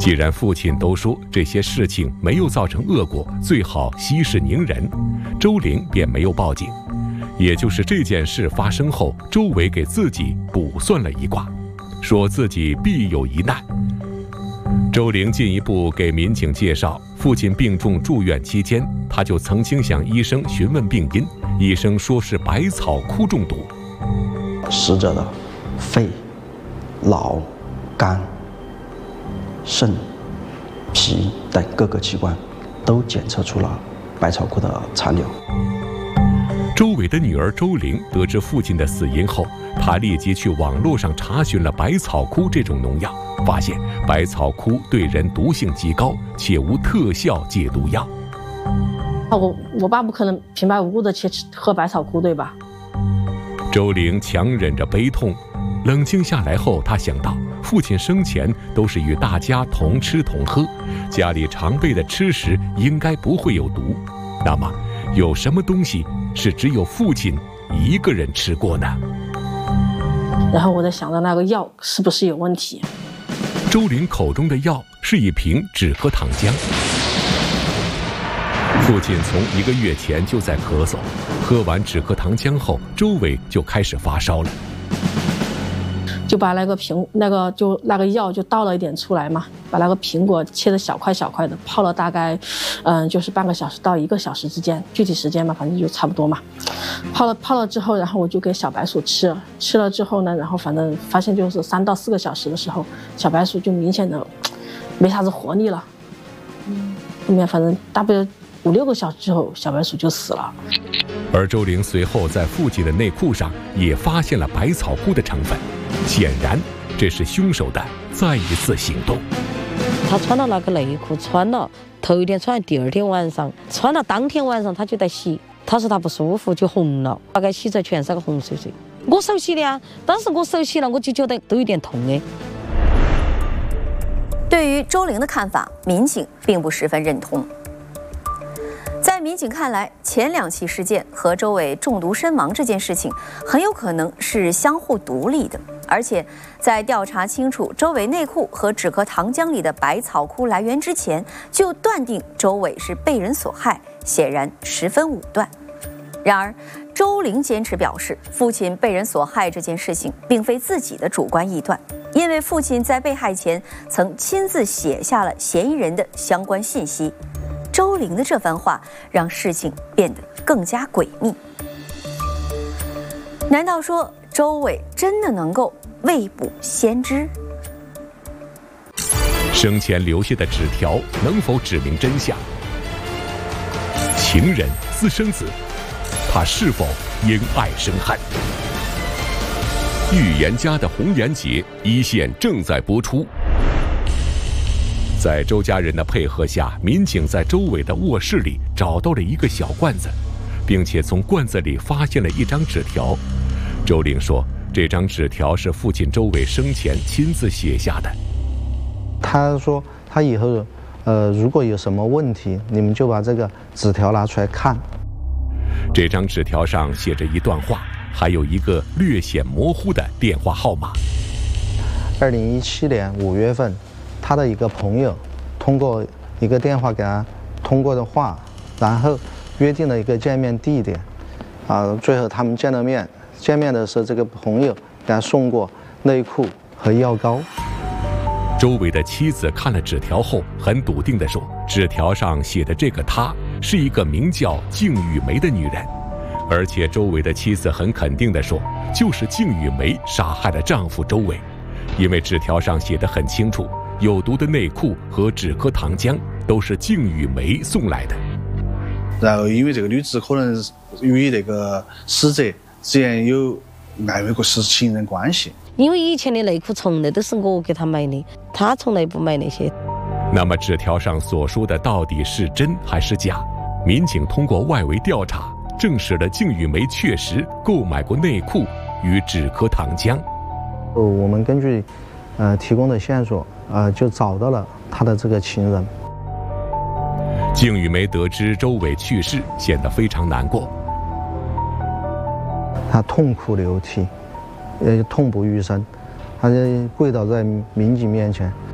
既然父亲都说这些事情没有造成恶果，最好息事宁人，周玲便没有报警。也就是这件事发生后，周伟给自己卜算了一卦，说自己必有一难。周玲进一步给民警介绍，父亲病重住院期间，他就曾经向医生询问病因，医生说是百草枯中毒。 死者的肺、脑、肝、肾、脾等各个器官都检测出了百草枯的残留。 周伟的女儿周玲得知父亲的死因后，她立即去网络上查询了百草枯这种农药，发现百草枯对人毒性极高，且无特效解毒药。 我爸不可能平白无故的去喝百草枯，对吧？ 周玲强忍着悲痛，冷静下来后，她想到父亲生前都是与大家同吃同喝，家里常备的吃食应该不会有毒，那么有什么东西是只有父亲一个人吃过呢？ 然后我在想着那个药是不是有问题。 周玲口中的药是一瓶止咳糖浆。父亲从1个月前就在咳嗽，喝完止咳糖浆后，周伟就开始发烧了。 就把那个药就倒了一点出来嘛，把那个苹果切得小块小块的，泡了大概就是半个小时到1个小时之间，具体时间嘛，反正就差不多嘛。泡了之后，然后我就给小白鼠吃了之后呢，然后反正发现就是3到4个小时的时候，小白鼠就明显的没啥子活力了。后面反正大不了5、6个小时之后，小白鼠就死了。 而周玲随后在父亲的内裤上也发现了百草枯的成分，显然这是凶手的再一次行动。 他穿了那个内裤，穿了头一天穿，第2天晚上穿了，当天晚上他就在洗。他说他不舒服就红了，大概洗出来全是个红水水。我手洗的啊，当时我手洗了，我就觉得都有点痛的。 对于周玲的看法，民警并不十分认同。在民警看来，前2起事件和周伟中毒身亡这件事情很有可能是相互独立的，而且在调查清楚周伟内裤和止咳糖浆里的百草枯来源之前，就断定周伟是被人所害，显然十分武断。然而，周玲坚持表示，父亲被人所害这件事情并非自己的主观臆断，因为父亲在被害前曾亲自写下了嫌疑人的相关信息。周玲的这番话让事情变得更加诡秘。难道说周伟真的能够未卜先知？ 生前留下的纸条能否指明真相？情人私生子，他是否因爱生恨？预言家的红颜劫1线正在播出。在周家人的配合下，民警在周伟的卧室里找到了一个小罐子，并且从罐子里发现了一张纸条。周玲说，这张纸条是父亲周伟生前亲自写下的。 他说他以后如果有什么问题，你们就把这个纸条拿出来看。 这张纸条上写着一段话，还有一个略显模糊的电话号码。 2017年5月份，他的一个朋友通过一个电话给他通过的话，然后约定了一个见面地点。最后他们见了面，见面的时候这个朋友给他送过内裤和药膏。 周伟的妻子看了纸条后，很笃定地说，纸条上写的这个她是一个名叫靳雨梅的女人，而且周伟的妻子很肯定地说，就是靳雨梅杀害了丈夫周伟，因为纸条上写得很清楚，有毒的内裤和止咳糖浆都是靳雨梅送来的。 然后因为这个女子可能与那个死者之间有暧昧过是情人关系， 因为以前的内裤从来都是我给他买的，他从来不买那些。 那么纸条上所说的到底是真还是假？民警通过外围调查证实了靳雨梅确实购买过内裤与止咳糖浆。 我们根据提供的线索就找到了他的这个情人。 靳雨梅得知周伟去世，显得非常难过， 他痛哭流涕，痛不欲生，他就跪倒在民警面前，